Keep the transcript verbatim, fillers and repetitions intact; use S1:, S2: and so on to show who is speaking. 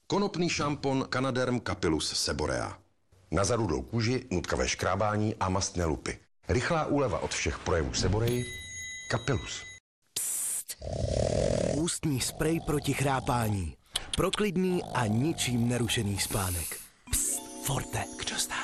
S1: Konopný šampon Canaderm Capillus Seborea. Na zarudlou kůži, nutkavé škrábání a mastné lupy. Rychlá úleva od všech projevů Seboreji. Capillus.
S2: Psst. Ústní sprej proti chrápání. Pro klidný a ničím nerušený spánek. Psst, Forte. Kdo zná?